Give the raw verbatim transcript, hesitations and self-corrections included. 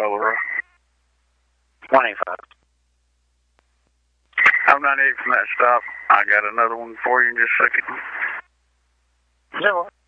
Aurora. twenty-five. I'm not eight from that stop. I got another one for you in just a second. Zero.